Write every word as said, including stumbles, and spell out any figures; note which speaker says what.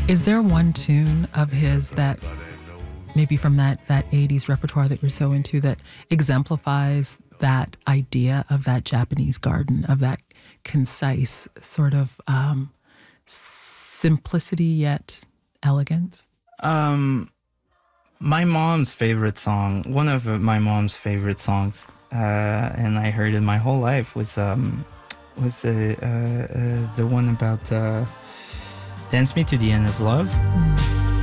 Speaker 1: Is there one tune of his that maybe from that, that eighties repertoire that you're so into that exemplifies that idea of that Japanese garden, of that concise sort of um, simplicity yet elegance?
Speaker 2: Um, my mom's favorite song, one of my mom's favorite songs, uh, and I heard it my whole life, was um, was uh, uh, uh, the one about uh, "Dance Me to the End of Love." Mm.